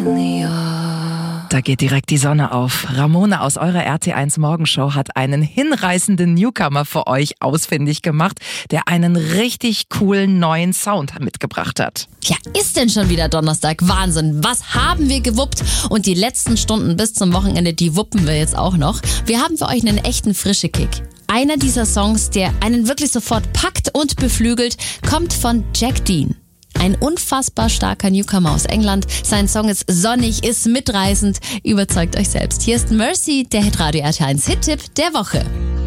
Da geht direkt die Sonne auf. Ramona aus eurer RT1 Morgenshow hat einen hinreißenden Newcomer für euch ausfindig gemacht, der einen richtig coolen neuen Sound mitgebracht hat. Ja, ist denn schon wieder Donnerstag? Wahnsinn. Was haben wir gewuppt? Und die letzten Stunden bis zum Wochenende, die wuppen wir jetzt auch noch. Wir haben für euch einen echten frische Kick. Einer dieser Songs, der einen wirklich sofort packt und beflügelt, kommt von Jack Dean. Ein unfassbar starker Newcomer aus England. Sein Song ist sonnig, ist mitreißend. Überzeugt euch selbst. Hier ist Mercy, der Hitradio RT1 Hit-Tipp der Woche.